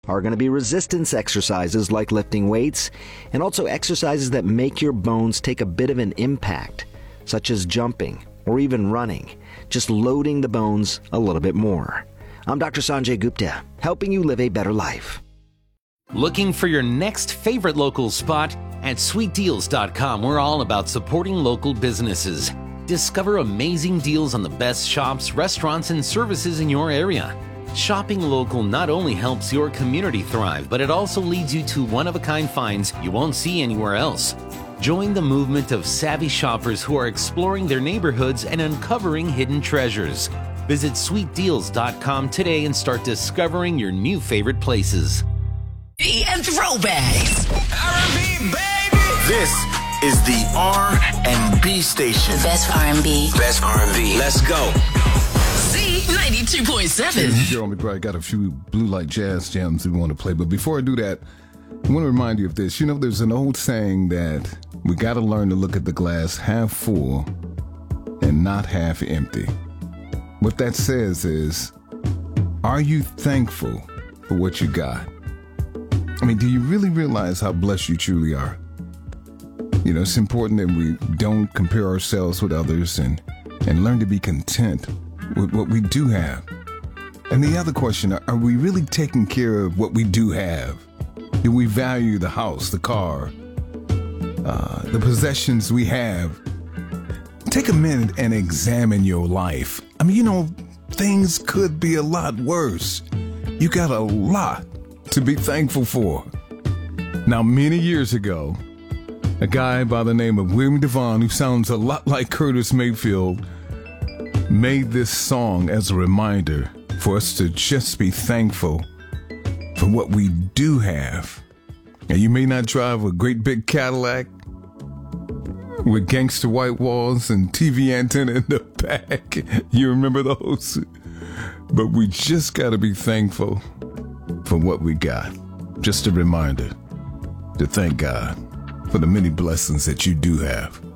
are going to be resistance exercises like lifting weights, and also exercises that make your bones take a bit of an impact, such as jumping or even running, just loading the bones a little bit more. I'm Dr. Sanjay Gupta, helping you live a better life. Looking for your next favorite local spot? At sweetdeals.com, we're all about supporting local businesses. Discover amazing deals on the best shops, restaurants, and services in your area. Shopping local not only helps your community thrive, but it also leads you to one-of-a-kind finds you won't see anywhere else. Join the movement of savvy shoppers who are exploring their neighborhoods and uncovering hidden treasures. Visit sweetdeals.com today and start discovering your new favorite places. And throwbacks. R&B, baby. This is the R&B station. Best R&B. Best R&B. Let's go. Z92.7. Gerald McBride got a few blue light jazz jams we want to play. But before I do that, I want to remind you of this. You know, there's an old saying that we got to learn to look at the glass half full and not half empty. What that says is, are you thankful for what you got? I mean, do you really realize how blessed you truly are? You know, it's important that we don't compare ourselves with others and learn to be content with what we do have. And the other question, are we really taking care of what we do have? Do we value the house, the car, the possessions we have? Take a minute and examine your life. I mean, you know, things could be a lot worse. You got a lot to be thankful for. Now, many years ago, a guy by the name of William Devon, who sounds a lot like Curtis Mayfield, made this song as a reminder for us to just be thankful for what we do have. Now, you may not drive a great big Cadillac with gangster white walls and TV antenna in the back. You remember those? But we just got to be thankful for what we got. Just a reminder to thank God for the many blessings that you do have.